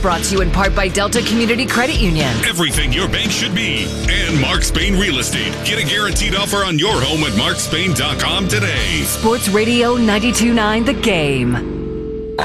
brought to you in part by Delta Community Credit Union. Everything your bank should be. And Mark Spain Real Estate. Get a guaranteed offer on your home at markspain.com today. Sports Radio 92.9 The Game.